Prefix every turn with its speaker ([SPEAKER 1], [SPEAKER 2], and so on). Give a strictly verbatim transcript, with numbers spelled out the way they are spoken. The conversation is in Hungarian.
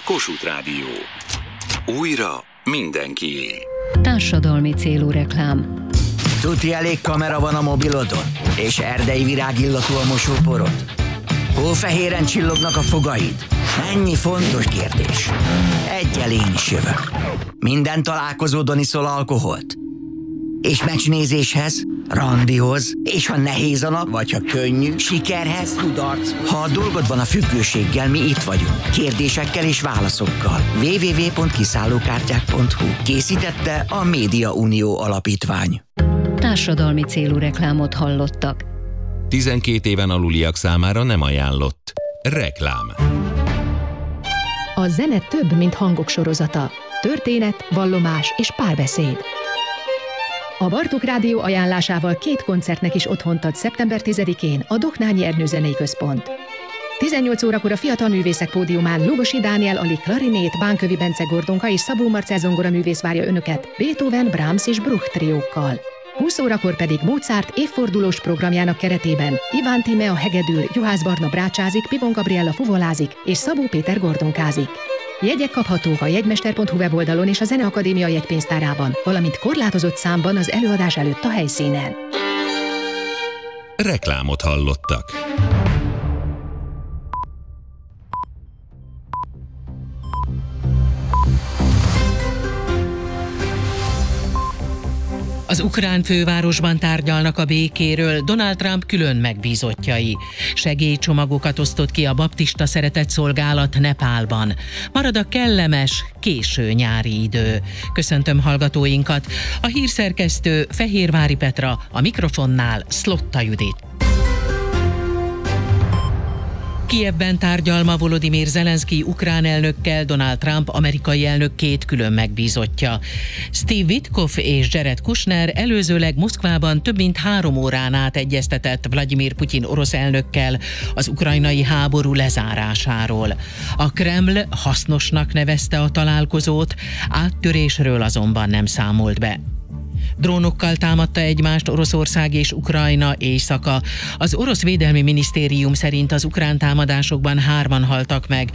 [SPEAKER 1] Kossuth Rádió. Újra mindenkié.
[SPEAKER 2] Társadalmi célú reklám.
[SPEAKER 3] Tuti elég kamera van a mobilodon? És erdei virágillatú a mosóporod? Hófehéren csillognak a fogaid? Ennyi fontos kérdés. Egyel én is jövök. Minden találkozódon iszol alkoholt? És meccsnézéshez, randihoz, és ha nehéz a nap, vagy ha könnyű, sikerhez, kudarc. Ha a dolgod van a függőséggel, mi itt vagyunk. Kérdésekkel és válaszokkal. double-u double-u double-u pont kiszállókártyák pont hu. Készítette a Média Unió Alapítvány.
[SPEAKER 2] Társadalmi célú reklámot hallottak.
[SPEAKER 4] tizenkét éven aluliak számára nem ajánlott. Reklám.
[SPEAKER 5] A zene több, mint hangok sorozata. Történet, vallomás és párbeszéd. A Bartók Rádió ajánlásával két koncertnek is otthont ad szeptember tizedikén a Dohnányi Ernő Zenei Központ. tizennyolc órakor a Fiatal Művészek Pódiumán Lugosi Dániel Ali klarinét, Bánkövi Bence Gordonka és Szabó Marcell zongoraművész várja önöket Beethoven, Brahms és Bruch triókkal. húsz órakor pedig Mozart évfordulós programjának keretében Iván Tíme a hegedül, Juhász Barna brácsázik, Pivon Gabriella fuvolázik és Szabó Péter gordonkázik. Jegyek kaphatók a jegymester pont hu weboldalon és a Zeneakadémia jegypénztárában, valamint korlátozott számban az előadás előtt a helyszínen.
[SPEAKER 4] Reklámot hallottak.
[SPEAKER 6] Az ukrán fővárosban tárgyalnak a békéről Donald Trump külön megbízottjai. Segélycsomagokat osztott ki a baptista szeretetszolgálat Nepálban. Marad a kellemes, késő nyári idő. Köszöntöm hallgatóinkat. A hírszerkesztő Fehérvári Petra, a mikrofonnál Szlotta Judit. Kijevben tárgyal ma Volodymyr Zelenszky ukrán elnökkel, Donald Trump amerikai elnök két külön megbízottja. Steve Witkoff és Jared Kushner előzőleg Moszkvában több mint három órán át egyeztetett Vladimir Putyin orosz elnökkel az ukrajnai háború lezárásáról. A Kreml hasznosnak nevezte a találkozót, áttörésről azonban nem számolt be. Drónokkal támadta egymást Oroszország és Ukrajna éjszaka. Az orosz védelmi minisztérium szerint az ukrán támadásokban hárman haltak meg,